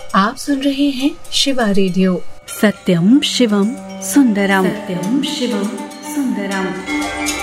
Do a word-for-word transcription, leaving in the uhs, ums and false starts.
आप सुन रहे हैं शिवा रेडियो। सत्यम शिवम सुंदरम, सत्यम शिवम सुंदरम।